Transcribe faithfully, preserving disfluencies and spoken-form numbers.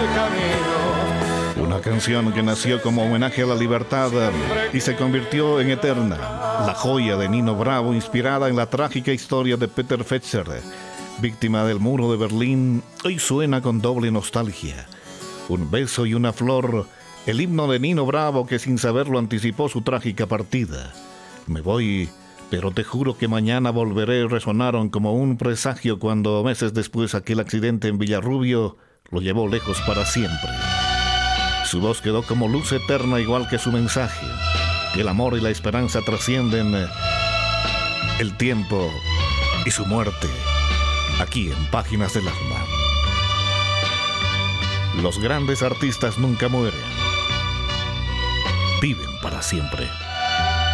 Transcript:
camino. Una canción que nació como homenaje a la libertad y se convirtió en eterna. La joya de Nino Bravo, inspirada en la trágica historia de Peter Fetzer, víctima del muro de Berlín, hoy suena con doble nostalgia. Un beso y una flor, el himno de Nino Bravo que sin saberlo anticipó su trágica partida. Me voy, pero te juro que mañana volveré, resonaron como un presagio cuando meses después aquel accidente en Villarrubio lo llevó lejos para siempre. Su voz quedó como luz eterna igual que su mensaje. El amor y la esperanza trascienden el tiempo y su muerte, aquí en Páginas del Alma. Los grandes artistas nunca mueren, viven para siempre.